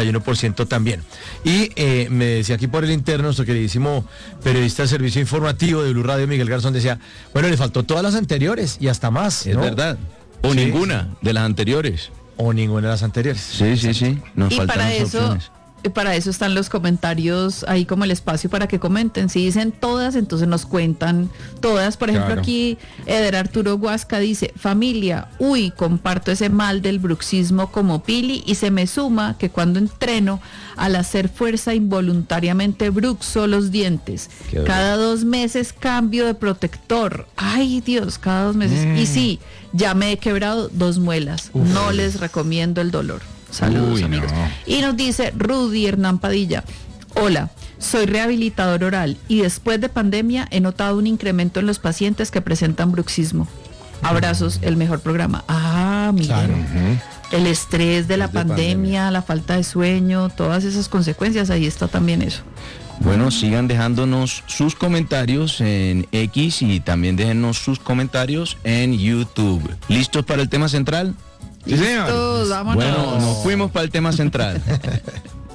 51% también. Y me decía aquí por el interno, nuestro queridísimo periodista del servicio informativo de Blue Radio, Miguel Garzón, decía, bueno, le faltó todas las anteriores y hasta más, ¿no? Es verdad. O sí, ninguna de las anteriores. O ninguna de las anteriores. Sí. Nos faltan las opciones. Para eso están los comentarios ahí como el espacio para que comenten. Si dicen todas, entonces nos cuentan todas. Por ejemplo, aquí Eder Arturo Huasca dice, familia, comparto ese mal del bruxismo como Pili y se me suma que cuando entreno al hacer fuerza involuntariamente bruxo los dientes. Cada 2 meses cambio de protector. Ay Dios, cada 2 meses. Y sí, ya me he quebrado 2 muelas. No les recomiendo el dolor. Saludos, amigos. No. Y nos dice Rudy Hernán Padilla, hola, soy rehabilitador oral y después de pandemia he notado un incremento en los pacientes que presentan bruxismo. Abrazos, el mejor programa. Mira, claro. El estrés de la pandemia, la falta de sueño, todas esas consecuencias, ahí está también eso. Bueno, sigan dejándonos sus comentarios en X y también déjennos sus comentarios en YouTube. ¿Listos para el tema central? Sí, señor. Vámonos. Bueno, nos fuimos para el tema central.